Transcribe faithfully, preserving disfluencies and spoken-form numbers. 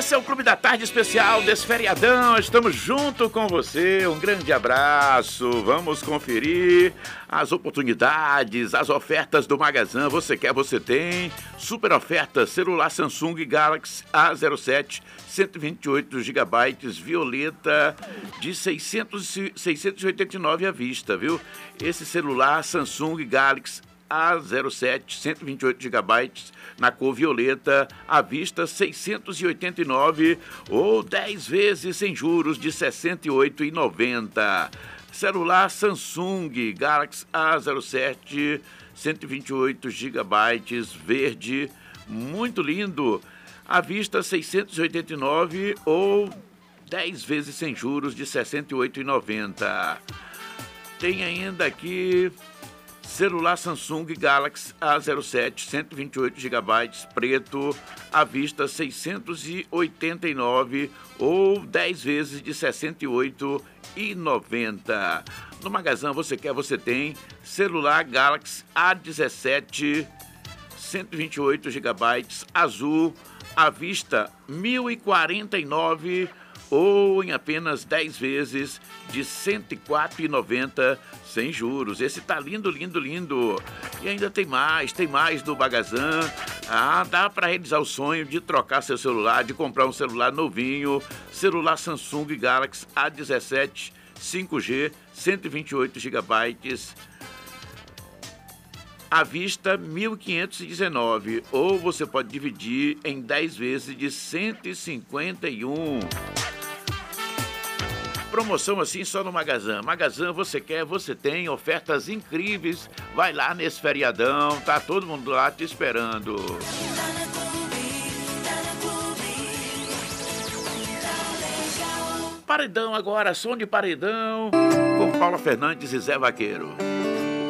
Esse é o Clube da Tarde especial desse feriadão. Estamos junto com você. Um grande abraço. Vamos conferir as oportunidades, as ofertas do Magazan. Você quer, você tem. Super oferta: celular Samsung Galaxy A zero sete, cento e vinte e oito gigabytes, violeta, de seiscentos e oitenta e nove à vista, viu? Esse celular Samsung Galaxy A zero sete, cento e vinte e oito gigabytes, na cor violeta, à vista seiscentos e oitenta e nove ou dez vezes sem juros de sessenta e oito reais e noventa centavos. Celular Samsung Galaxy A zero sete, cento e vinte e oito gigabytes, verde, muito lindo, à vista seiscentos e oitenta e nove ou dez vezes sem juros de sessenta e oito reais e noventa centavos. Tem ainda aqui celular Samsung Galaxy A zero sete, cento e vinte e oito gigabytes, preto, à vista seiscentos e oitenta e nove ou dez vezes de sessenta e oito reais e noventa centavos. No Magazan você quer, você tem. Celular Galaxy A dezessete, cento e vinte e oito gigabytes, azul, à vista mil e quarenta e nove ou em apenas dez vezes de cento e quatro reais e noventa centavos, sem juros. Esse tá lindo, lindo, lindo. E ainda tem mais, tem mais do Magazan. Ah, dá para realizar o sonho de trocar seu celular, de comprar um celular novinho. Celular Samsung Galaxy A dezessete, cinco G, cento e vinte e oito gigabytes, à vista mil quinhentos e dezenove, ou você pode dividir em dez vezes de cento e cinquenta e um. Promoção assim só no Magazan. Magazan você quer, você tem, ofertas incríveis. Vai lá nesse feriadão, tá todo mundo lá te esperando. Paredão agora, som de paredão com Paula Fernandes e Zé Vaqueiro.